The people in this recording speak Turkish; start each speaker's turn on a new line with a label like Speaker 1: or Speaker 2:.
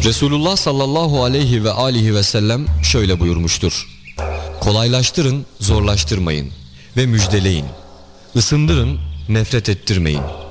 Speaker 1: Resulullah sallallahu aleyhi ve alihi ve sellem şöyle buyurmuştur: kolaylaştırın, zorlaştırmayın ve müjdeleyin. Isındırın, nefret ettirmeyin.